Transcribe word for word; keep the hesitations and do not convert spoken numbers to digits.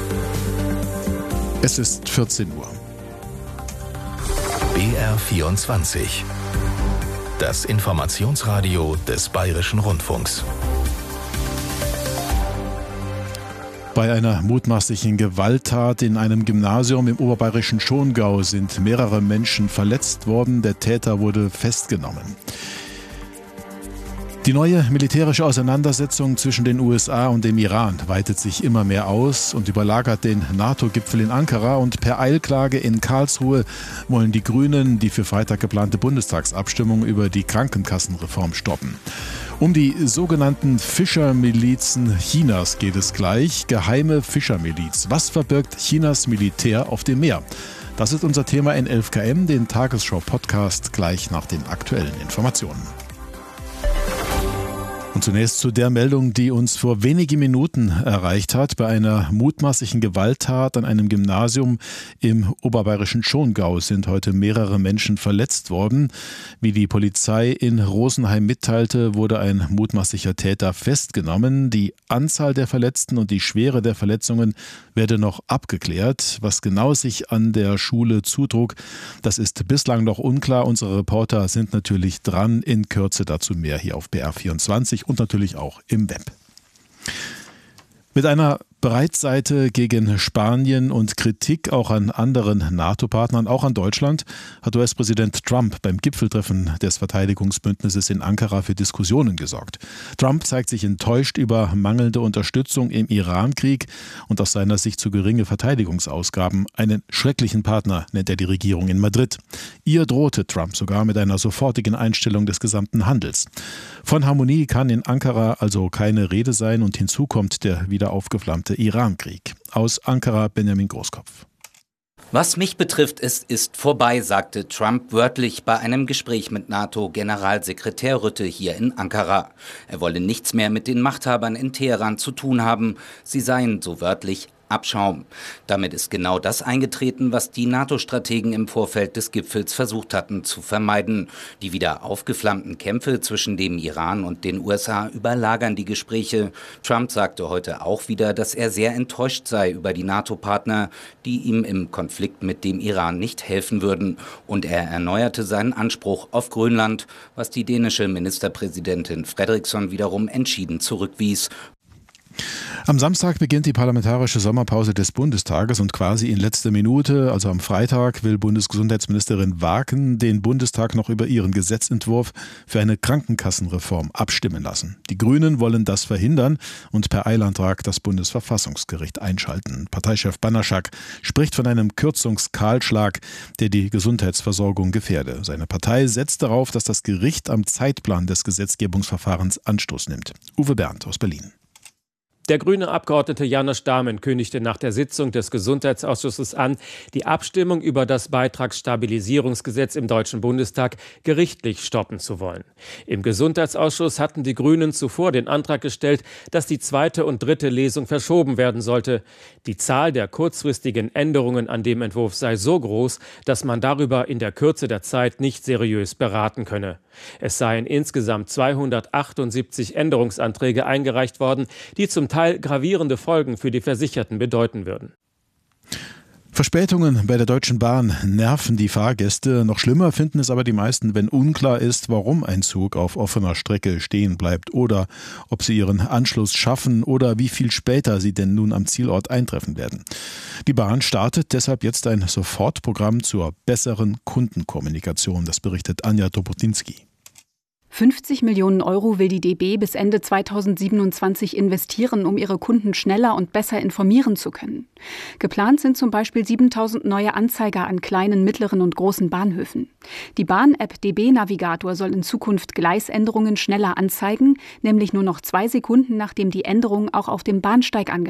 Es ist vierzehn Uhr. B R vierundzwanzig. Das Informationsradio des Bayerischen Rundfunks. Bei einer mutmaßlichen Gewalttat in einem Gymnasium im oberbayerischen Schongau sind mehrere Menschen verletzt worden. Der Täter wurde festgenommen. Die neue militärische Auseinandersetzung zwischen den U S A und dem Iran weitet sich immer mehr aus und überlagert den NATO-Gipfel in Ankara. Und per Eilklage in Karlsruhe wollen die Grünen die für Freitag geplante Bundestagsabstimmung über die Krankenkassenreform stoppen. Um die sogenannten Fischermilizen Chinas geht es gleich. Geheime Fischermiliz. Was verbirgt Chinas Militär auf dem Meer? Das ist unser Thema in elf K M, den Tagesschau-Podcast, gleich nach den aktuellen Informationen. Und zunächst zu der Meldung, die uns vor wenigen Minuten erreicht hat. Bei einer mutmaßlichen Gewalttat an einem Gymnasium im oberbayerischen Schongau sind heute mehrere Menschen verletzt worden. Wie die Polizei in Rosenheim mitteilte, wurde ein mutmaßlicher Täter festgenommen. Die Anzahl der Verletzten und die Schwere der Verletzungen werde noch abgeklärt. Was genau sich an der Schule zutrug, das ist bislang noch unklar. Unsere Reporter sind natürlich dran. In Kürze dazu mehr hier auf B R vierundzwanzig. Und natürlich auch im Web. Mit einer Breitseite gegen Spanien und Kritik auch an anderen NATO-Partnern, auch an Deutschland, hat U S-Präsident Trump beim Gipfeltreffen des Verteidigungsbündnisses in Ankara für Diskussionen gesorgt. Trump zeigt sich enttäuscht über mangelnde Unterstützung im Iran-Krieg und aus seiner Sicht zu geringe Verteidigungsausgaben. Einen schrecklichen Partner nennt er die Regierung in Madrid. Ihr drohte Trump sogar mit einer sofortigen Einstellung des gesamten Handels. Von Harmonie kann in Ankara also keine Rede sein und hinzu kommt der wieder aufgeflammte Iran-Krieg. Aus Ankara Benjamin Großkopf. Was mich betrifft, es ist vorbei, sagte Trump wörtlich bei einem Gespräch mit NATO-Generalsekretär Rutte hier in Ankara. Er wolle nichts mehr mit den Machthabern in Teheran zu tun haben. Sie seien, so wörtlich, Abschaum. Damit ist genau das eingetreten, was die NATO-Strategen im Vorfeld des Gipfels versucht hatten zu vermeiden. Die wieder aufgeflammten Kämpfe zwischen dem Iran und den U S A überlagern die Gespräche. Trump sagte heute auch wieder, dass er sehr enttäuscht sei über die NATO-Partner, die ihm im Konflikt mit dem Iran nicht helfen würden. Und er erneuerte seinen Anspruch auf Grönland, was die dänische Ministerpräsidentin Frederiksen wiederum entschieden zurückwies. Am Samstag beginnt die parlamentarische Sommerpause des Bundestages und quasi in letzter Minute, also am Freitag, will Bundesgesundheitsministerin Wagen den Bundestag noch über ihren Gesetzentwurf für eine Krankenkassenreform abstimmen lassen. Die Grünen wollen das verhindern und per Eilantrag das Bundesverfassungsgericht einschalten. Parteichef Banaschak spricht von einem Kürzungskahlschlag, der die Gesundheitsversorgung gefährde. Seine Partei setzt darauf, dass das Gericht am Zeitplan des Gesetzgebungsverfahrens Anstoß nimmt. Uwe Berndt aus Berlin. Der grüne Abgeordnete János Dámen kündigte nach der Sitzung des Gesundheitsausschusses an, die Abstimmung über das Beitragsstabilisierungsgesetz im Deutschen Bundestag gerichtlich stoppen zu wollen. Im Gesundheitsausschuss hatten die Grünen zuvor den Antrag gestellt, dass die zweite und dritte Lesung verschoben werden sollte. Die Zahl der kurzfristigen Änderungen an dem Entwurf sei so groß, dass man darüber in der Kürze der Zeit nicht seriös beraten könne. Es seien insgesamt zweihundertachtundsiebzig Änderungsanträge eingereicht worden, die zum Teil gravierende Folgen für die Versicherten bedeuten würden. Verspätungen bei der Deutschen Bahn nerven die Fahrgäste. Noch schlimmer finden es aber die meisten, wenn unklar ist, warum ein Zug auf offener Strecke stehen bleibt oder ob sie ihren Anschluss schaffen oder wie viel später sie denn nun am Zielort eintreffen werden. Die Bahn startet deshalb jetzt ein Sofortprogramm zur besseren Kundenkommunikation. Das berichtet Anja Topotinski. fünfzig Millionen Euro will die D B bis Ende zweitausendsiebenundzwanzig investieren, um ihre Kunden schneller und besser informieren zu können. Geplant sind zum Beispiel siebentausend neue Anzeiger an kleinen, mittleren und großen Bahnhöfen. Die Bahn-App D B Navigator soll in Zukunft Gleisänderungen schneller anzeigen, nämlich nur noch zwei Sekunden, nachdem die Änderung auch auf dem Bahnsteig angezeigt